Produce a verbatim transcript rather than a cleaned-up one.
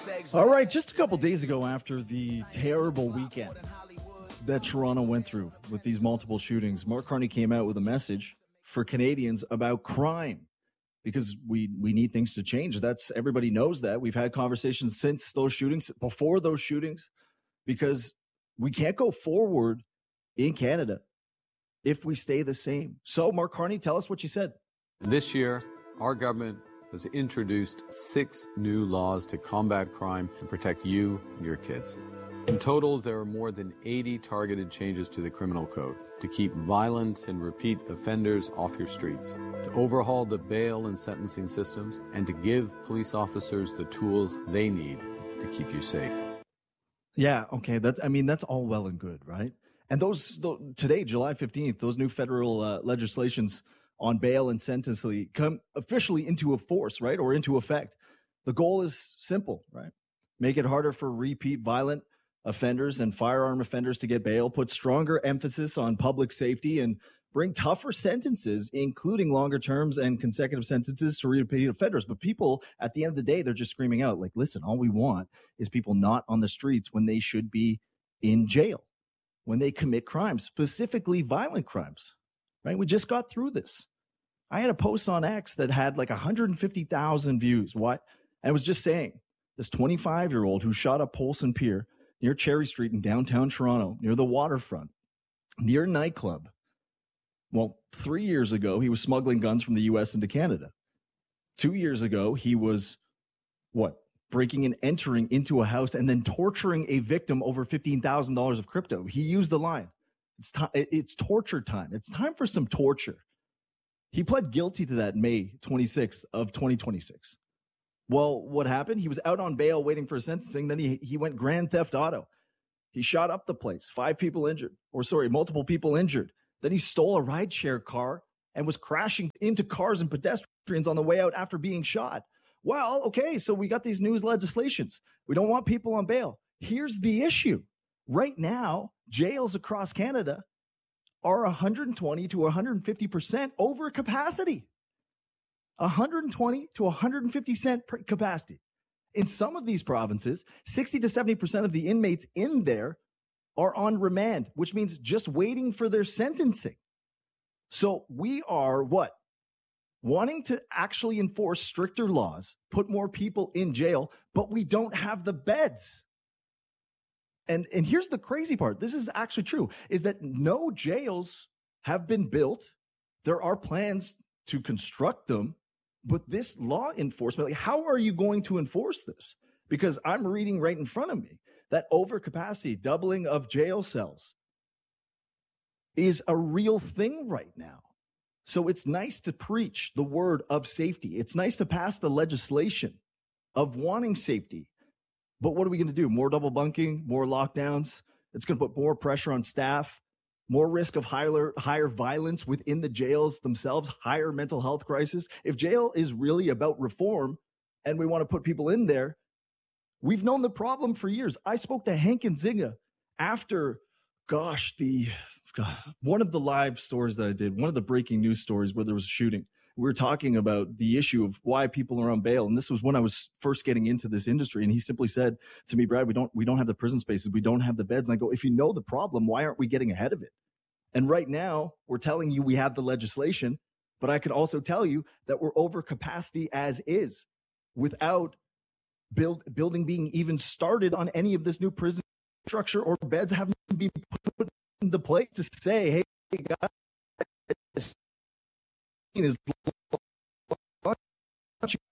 All right, just a couple days ago after the terrible weekend that Toronto went through with these multiple shootings, Mark Carney came out with a message for Canadians about crime because we, we need things to change. That's everybody knows that. We've had conversations since those shootings, before those shootings, because we can't go forward in Canada if we stay the same. So, Mark Carney, tell us what you said. This year, our government has introduced six new laws to combat crime and protect you and your kids. In total, there are more than eighty targeted changes to the criminal code to keep violent and repeat offenders off your streets, to overhaul the bail and sentencing systems, and to give police officers the tools they need to keep you safe. Yeah, okay. That's, I mean, that's all well and good, right? And those, those today, July fifteenth, those new federal uh, legislations on bail and sentencing come officially into a force, right? Or into effect. The goal is simple, right? Make it harder for repeat violent offenders and firearm offenders to get bail, put stronger emphasis on public safety, and bring tougher sentences, including longer terms and consecutive sentences to repeat offenders. But people, at the end of the day, they're just screaming out, like, listen, all we want is people not on the streets when they should be in jail, when they commit crimes, specifically violent crimes, right? We just got through this. I had a post on X that had like one hundred fifty thousand views. What? And it was just saying this twenty-five-year-old who shot up Polson Pier near Cherry Street in downtown Toronto, near the waterfront, near a nightclub. Well, three years ago, he was smuggling guns from the U S into Canada. Two years ago, he was, what, breaking and entering into a house and then torturing a victim over fifteen thousand dollars of crypto. He used the line. It's time. It's torture time. It's time for some torture. He pled guilty to that May twenty-sixth of twenty twenty-six. Well, what happened? He was out on bail waiting for sentencing. Then he, he went grand theft auto. He shot up the place. Five people injured. Or sorry, multiple people injured. Then he stole a rideshare car and was crashing into cars and pedestrians on the way out after being shot. Well, okay, so we got these new legislations. We don't want people on bail. Here's the issue. Right now, jails across Canada are one hundred twenty to one hundred fifty percent over capacity. one hundred twenty to one hundred fifty percent capacity. In some of these provinces, sixty to seventy percent of the inmates in there are on remand, which means just waiting for their sentencing. So we are what? Wanting to actually enforce stricter laws, put more people in jail, but we don't have the beds. And, and here's the crazy part. This is actually true, is that no jails have been built. There are plans to construct them, but this law enforcement, like, how are you going to enforce this? Because I'm reading right in front of me that overcapacity, doubling of jail cells is a real thing right now. So it's nice to preach the word of safety. It's nice to pass the legislation of wanting safety. But what are we going to do? More double bunking, more lockdowns. It's going to put more pressure on staff, more risk of higher, higher violence within the jails themselves, higher mental health crisis. If jail is really about reform and we want to put people in there, we've known the problem for years. I spoke to Hank Nzinga after, gosh, the God, one of the live stories that I did, one of the breaking news stories where there was a shooting. We were talking about the issue of why people are on bail. And this was when I was first getting into this industry. And he simply said to me, Brad, we don't, we don't have the prison spaces. We don't have the beds. And I go, if you know the problem, why aren't we getting ahead of it? And right now we're telling you we have the legislation, but I can also tell you that we're over capacity as is without build, building being even started on any of this new prison structure or beds having to be put into place to say, hey, guys, is